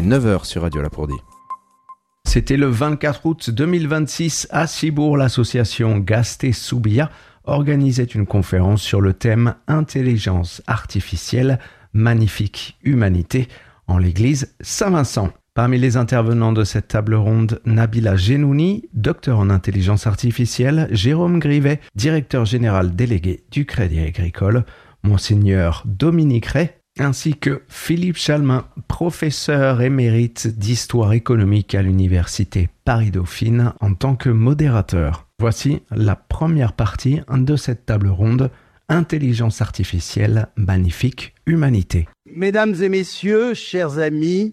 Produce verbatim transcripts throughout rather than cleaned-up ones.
neuf heures sur Radio Lapourdie. C'était le vingt-quatre août deux mille vingt-six à Cibourg. L'association Gaste Soubia organisait une conférence sur le thème « Intelligence artificielle, magnifique humanité » en l'église Saint-Vincent. Parmi les intervenants de cette table ronde, Nabila Genouni, docteur en intelligence artificielle, Jérôme Grivet, directeur général délégué du Crédit Agricole, Monseigneur Dominique Ray, ainsi que Philippe Chalmin, professeur émérite d'histoire économique à l'université Paris-Dauphine en tant que modérateur. Voici la première partie de cette table ronde, Intelligence artificielle, magnifique humanité. Mesdames et messieurs, chers amis,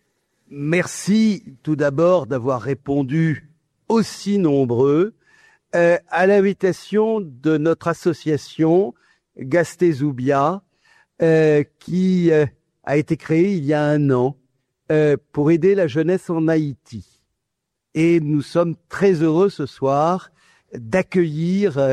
merci tout d'abord d'avoir répondu aussi nombreux euh, à l'invitation de notre association Gaste Soubia, Euh, qui euh, a été créé il y a un an euh, pour aider la jeunesse en Haïti. Et nous sommes très heureux ce soir d'accueillir euh,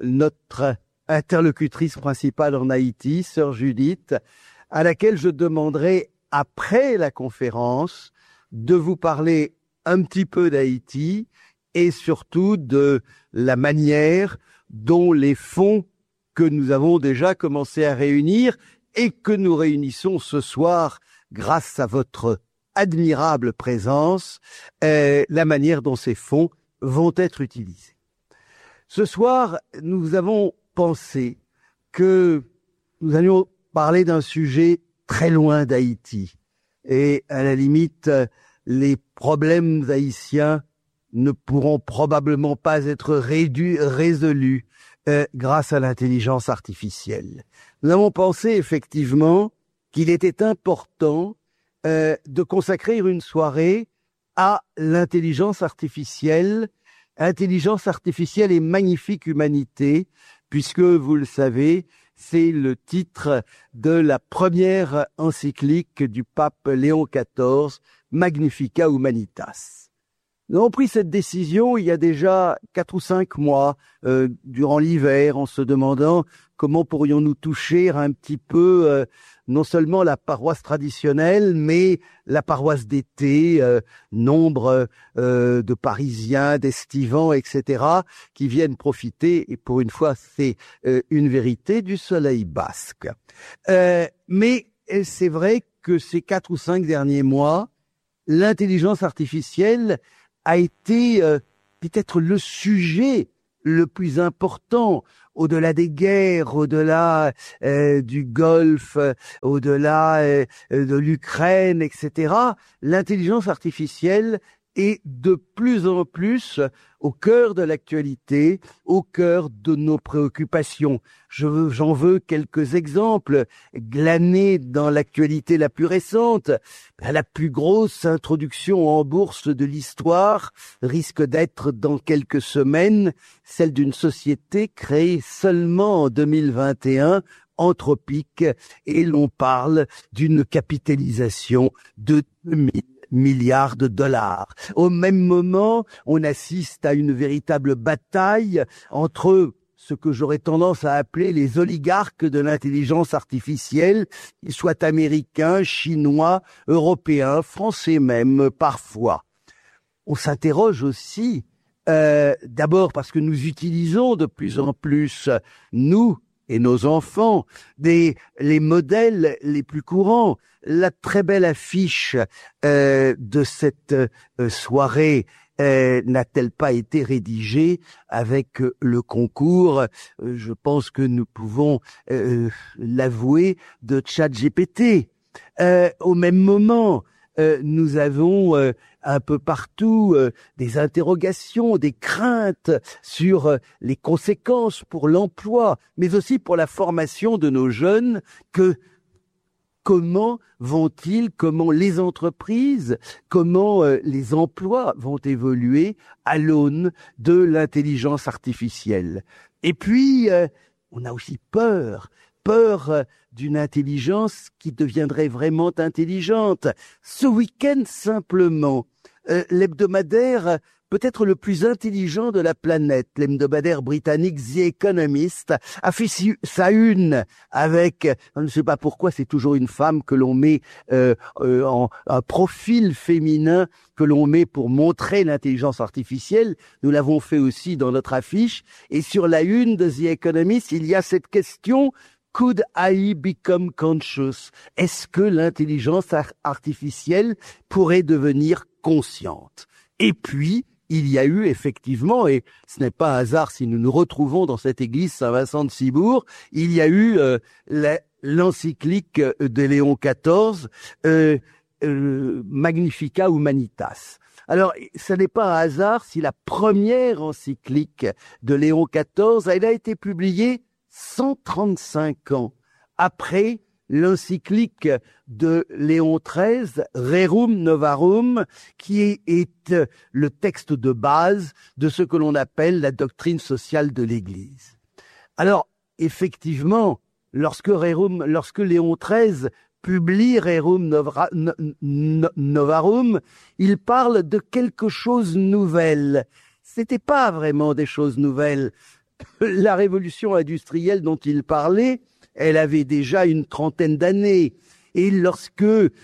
notre interlocutrice principale en Haïti, sœur Judith, à laquelle je demanderai, après la conférence, de vous parler un petit peu d'Haïti et surtout de la manière dont les fonds que nous avons déjà commencé à réunir et que nous réunissons ce soir grâce à votre admirable présence, euh, la manière dont ces fonds vont être utilisés. Ce soir, nous avons pensé que nous allions parler d'un sujet très loin d'Haïti et à la limite, les problèmes haïtiens ne pourront probablement pas être réduits, résolus Euh, grâce à l'intelligence artificielle. Nous avons pensé effectivement qu'il était important euh, de consacrer une soirée à l'intelligence artificielle, intelligence artificielle et magnifique humanité, puisque, vous le savez, c'est le titre de la première encyclique du pape Léon quatorze, Magnificat Humanitas. Nous avons pris cette décision il y a déjà quatre ou cinq mois, euh, durant l'hiver, en se demandant comment pourrions-nous toucher un petit peu euh, non seulement la paroisse traditionnelle, mais la paroisse d'été, euh, nombre euh, de Parisiens, d'Estivants, et cetera, qui viennent profiter, et pour une fois c'est euh, une vérité, du soleil basque. Euh, mais c'est vrai que ces quatre ou cinq derniers mois, l'intelligence artificielle a été euh, peut-être le sujet le plus important, au-delà des guerres, au-delà euh, du Golfe, euh, au-delà euh, de l'Ukraine, et cetera. L'intelligence artificielle est de plus en plus au cœur de l'actualité, au cœur de nos préoccupations. Je veux, j'en veux quelques exemples glanés dans l'actualité la plus récente. La plus grosse introduction en bourse de l'histoire risque d'être dans quelques semaines celle d'une société créée seulement en deux mille vingt et un, Anthropic, et l'on parle d'une capitalisation de deux mille milliards de dollars. Au même moment, on assiste à une véritable bataille entre ce que j'aurais tendance à appeler les oligarques de l'intelligence artificielle, qu'ils soient américains, chinois, européens, français même, parfois. On s'interroge aussi, euh, d'abord parce que nous utilisons de plus en plus, nous, et nos enfants, des, les modèles les plus courants. La très belle affiche euh, de cette euh, soirée euh, n'a-t-elle pas été rédigée avec euh, le concours, euh, je pense que nous pouvons euh, l'avouer, de ChatGPT. Euh, au même moment, euh, nous avons euh, un peu partout euh, des interrogations, des craintes sur euh, les conséquences pour l'emploi, mais aussi pour la formation de nos jeunes. Que comment vont-ils, comment les entreprises, comment euh, les emplois vont évoluer à l'aune de l'intelligence artificielle. Et puis, euh, on a aussi peur, peur euh, d'une intelligence qui deviendrait vraiment intelligente. Ce week-end, simplement, euh, l'hebdomadaire peut-être le plus intelligent de la planète. L'hebdomadaire britannique The Economist a fait sa une avec, je ne sais pas pourquoi, c'est toujours une femme que l'on met euh, euh, en un profil féminin que l'on met pour montrer l'intelligence artificielle. Nous l'avons fait aussi dans notre affiche. Et sur la une de The Economist, il y a cette question: Could A I become conscious? Est-ce que l'intelligence artificielle pourrait devenir consciente? Et puis, il y a eu effectivement, et ce n'est pas un hasard si nous nous retrouvons dans cette église Saint-Vincent de Cibourg, il y a eu euh, la, l'encyclique de Léon quatorze, euh, euh, Magnificat Humanitas. Alors, ce n'est pas un hasard si la première encyclique de Léon quatorze, elle a été publiée cent trente-cinq ans après l'encyclique de Léon treize, Rerum Novarum, qui est, est le texte de base de ce que l'on appelle la doctrine sociale de l'Église. Alors, effectivement, lorsque, Rerum, lorsque Léon treize publie Rerum Novra, no, no, Novarum, il parle de quelque chose de nouvel. C'était pas vraiment des choses nouvelles. La révolution industrielle dont il parlait, elle avait déjà une trentaine d'années. Et lorsque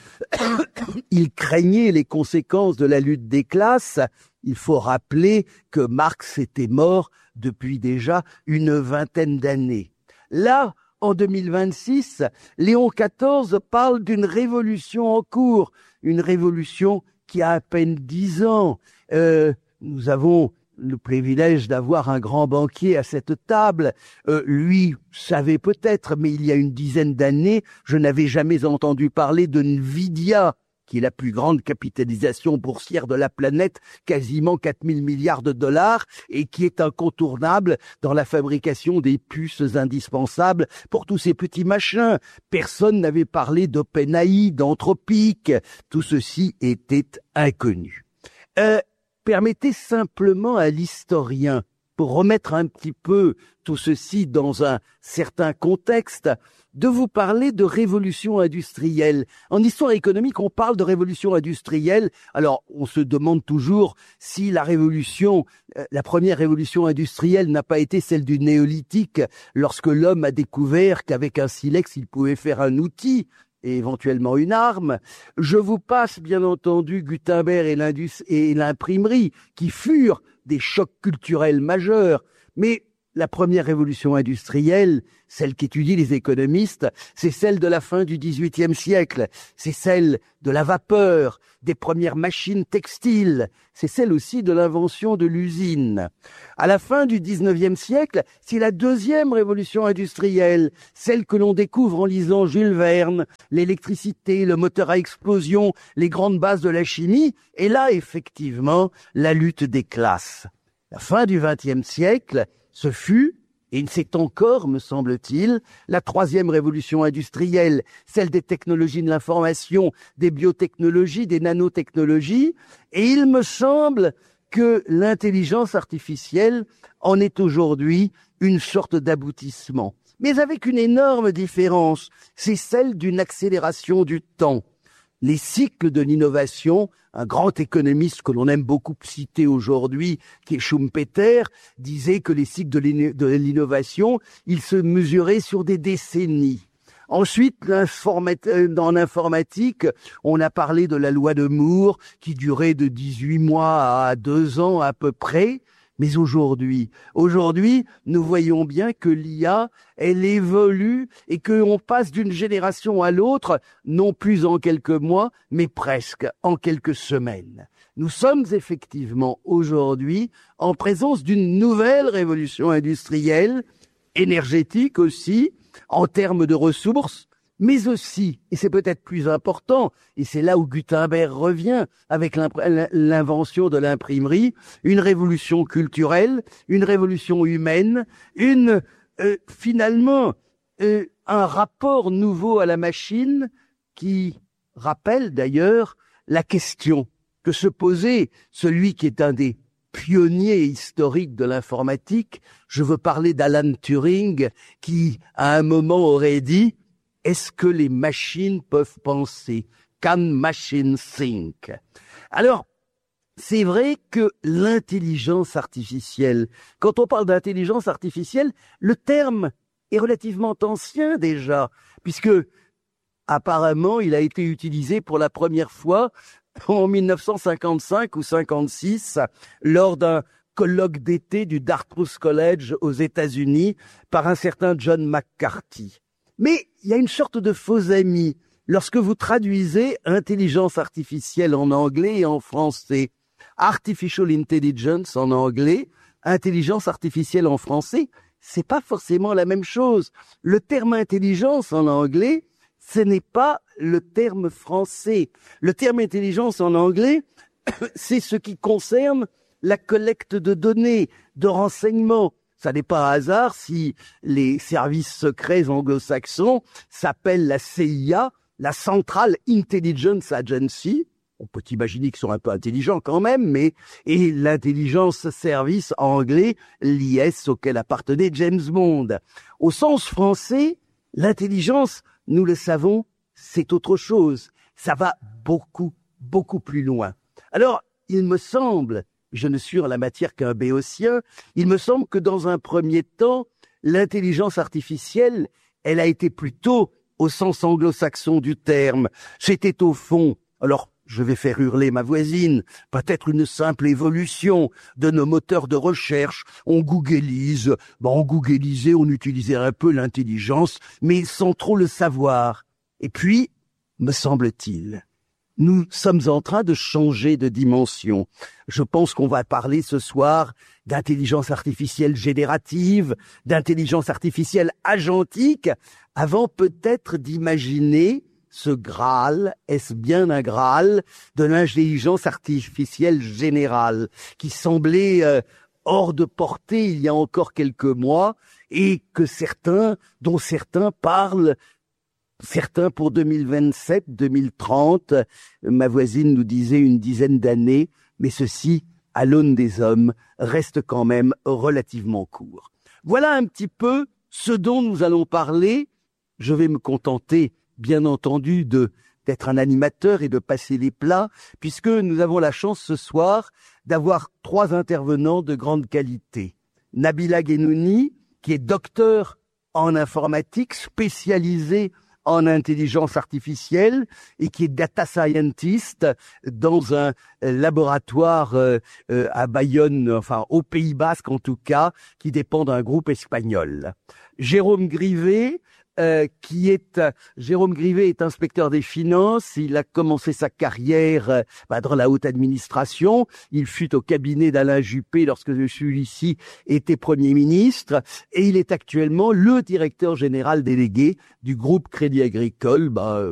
il craignait les conséquences de la lutte des classes, il faut rappeler que Marx était mort depuis déjà une vingtaine d'années. Là, en deux mille vingt-six, Léon quatorze parle d'une révolution en cours, une révolution qui a à peine dix ans. Euh, nous avons le privilège d'avoir un grand banquier à cette table. Euh, lui savait peut-être, mais il y a une dizaine d'années, je n'avais jamais entendu parler de Nvidia, qui est la plus grande capitalisation boursière de la planète, quasiment quatre mille milliards de dollars, et qui est incontournable dans la fabrication des puces indispensables pour tous ces petits machins. Personne n'avait parlé d'OpenAI, d'Anthropic. Tout ceci était inconnu. Euh, Permettez simplement à l'historien, pour remettre un petit peu tout ceci dans un certain contexte, de vous parler de révolution industrielle. En histoire économique, on parle de révolution industrielle. Alors, on se demande toujours si la révolution, la première révolution industrielle n'a pas été celle du néolithique, lorsque l'homme a découvert qu'avec un silex, il pouvait faire un outil et éventuellement une arme. Je vous passe bien entendu Gutenberg et, l'indus- et l'imprimerie, qui furent des chocs culturels majeurs. Mais la première révolution industrielle, celle qu'étudient les économistes, c'est celle de la fin du dix-huitième siècle, c'est celle de la vapeur, des premières machines textiles, c'est celle aussi de l'invention de l'usine. À la fin du dix-neuvième siècle, c'est la deuxième révolution industrielle, celle que l'on découvre en lisant Jules Verne, l'électricité, le moteur à explosion, les grandes bases de la chimie, et là, effectivement, la lutte des classes. La fin du vingtième siècle, ce fut, et c'est encore, me semble-t-il, la troisième révolution industrielle, celle des technologies de l'information, des biotechnologies, des nanotechnologies, et il me semble que l'intelligence artificielle en est aujourd'hui une sorte d'aboutissement. Mais avec une énorme différence, c'est celle d'une accélération du temps. Les cycles de l'innovation, un grand économiste que l'on aime beaucoup citer aujourd'hui, qui est Schumpeter, disait que les cycles de l'innovation, ils se mesuraient sur des décennies. Ensuite, dans l'informatique, on a parlé de la loi de Moore, qui durait de dix-huit mois à deux ans à peu près. Mais aujourd'hui, aujourd'hui, nous voyons bien que l'I A, elle évolue et qu'on passe d'une génération à l'autre, non plus en quelques mois, mais presque en quelques semaines. Nous sommes effectivement aujourd'hui en présence d'une nouvelle révolution industrielle, énergétique aussi, en termes de ressources, mais aussi, et c'est peut-être plus important, et c'est là où Gutenberg revient avec l'invention de l'imprimerie, une révolution culturelle, une révolution humaine, une euh, finalement euh, un rapport nouveau à la machine qui rappelle d'ailleurs la question que se posait celui qui est un des pionniers historiques de l'informatique. Je veux parler d'Alan Turing, qui à un moment aurait dit: est-ce que les machines peuvent penser? Can machines think? Alors, c'est vrai que l'intelligence artificielle, quand on parle d'intelligence artificielle, le terme est relativement ancien déjà, puisque apparemment il a été utilisé pour la première fois en mille neuf cent cinquante-cinq ou cinquante-six lors d'un colloque d'été du Dartmouth College aux États-Unis par un certain John McCarthy. Mais il y a une sorte de faux ami lorsque vous traduisez intelligence artificielle en anglais et en français. Artificial intelligence en anglais, intelligence artificielle en français, c'est pas forcément la même chose. Le terme intelligence en anglais, ce n'est pas le terme français. Le terme intelligence en anglais, c'est ce qui concerne la collecte de données, de renseignements. Ça n'est pas un hasard si les services secrets anglo-saxons s'appellent la C I A, la Central Intelligence Agency. On peut imaginer qu'ils sont un peu intelligents quand même, mais et l'intelligence service anglais, l'I S auquel appartenait James Bond. Au sens français, l'intelligence, nous le savons, c'est autre chose. Ça va beaucoup, beaucoup plus loin. Alors, il me semble, je ne suis en la matière qu'un béotien, il me semble que dans un premier temps, l'intelligence artificielle, elle a été plutôt au sens anglo-saxon du terme. C'était au fond, alors je vais faire hurler ma voisine, peut-être une simple évolution de nos moteurs de recherche. On googlise, ben on googlisait, on utilisait un peu l'intelligence, mais sans trop le savoir. Et puis, me semble-t-il, nous sommes en train de changer de dimension. Je pense qu'on va parler ce soir d'intelligence artificielle générative, d'intelligence artificielle agentique, avant peut-être d'imaginer ce Graal, est-ce bien un Graal de l'intelligence artificielle générale, qui semblait euh, hors de portée il y a encore quelques mois, et que certains, dont certains parlent, certains pour deux mille vingt-sept, deux mille trente, ma voisine nous disait une dizaine d'années, mais ceci, à l'aune des hommes, reste quand même relativement court. Voilà un petit peu ce dont nous allons parler. Je vais me contenter bien entendu de d'être un animateur et de passer les plats, puisque nous avons la chance ce soir d'avoir trois intervenants de grande qualité. Nabila Ghenouni, qui est docteur en informatique, spécialisé en intelligence artificielle et qui est data scientist dans un laboratoire euh, euh, à Bayonne, enfin au Pays Basque en tout cas, qui dépend d'un groupe espagnol. Jérôme Grivet, Euh, qui est Jérôme Grivet est inspecteur des finances. Il a commencé sa carrière euh, bah, dans la haute administration. Il fut au cabinet d'Alain Juppé lorsque celui-ci était Premier ministre, et il est actuellement le directeur général délégué du groupe Crédit Agricole. Bah,